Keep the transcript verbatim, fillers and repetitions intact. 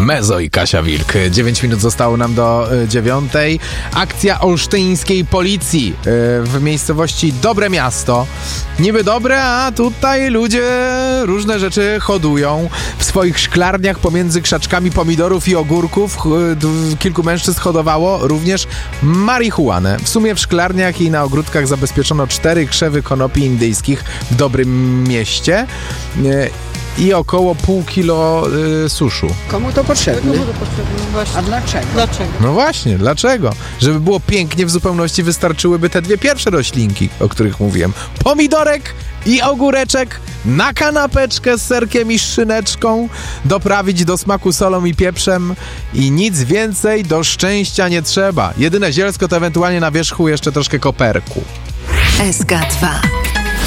Mezo i Kasia Wilk. dziewięć minut zostało nam do dziewiątej. Akcja olsztyńskiej policji w miejscowości Dobre Miasto. Niby dobre, a tutaj ludzie różne rzeczy hodują. W swoich szklarniach pomiędzy krzaczkami pomidorów i ogórków kilku mężczyzn hodowało również marihuanę. W sumie w szklarniach i na ogródkach zabezpieczono cztery krzewy konopi indyjskich w Dobrym Mieście i około pół kilo y, suszu. Komu to potrzebne? Komu to potrzebne? Właśnie. A dlaczego? Dlaczego? No właśnie, dlaczego? Żeby było pięknie, w zupełności wystarczyłyby te dwie pierwsze roślinki, o których mówiłem. Pomidorek i ogóreczek na kanapeczkę z serkiem i szyneczką, doprawić do smaku solą i pieprzem i nic więcej do szczęścia nie trzeba. Jedyne zielsko to ewentualnie na wierzchu jeszcze troszkę koperku. S K dwa.